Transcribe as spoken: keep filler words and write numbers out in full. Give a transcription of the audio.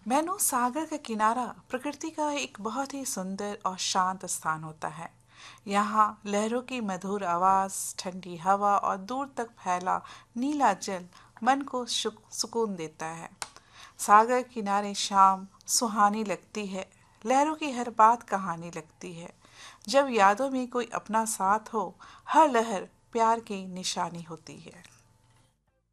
मैनू सागर का किनारा प्रकृति का एक बहुत ही सुंदर और शांत स्थान होता है। यहाँ लहरों की मधुर आवाज़, ठंडी हवा और दूर तक फैला नीला जल मन को सुक- सुकून देता है। सागर किनारे शाम सुहानी लगती है। लहरों की हर बात कहानी लगती है। जब यादों में कोई अपना साथ हो, हर लहर प्यार की निशानी होती है।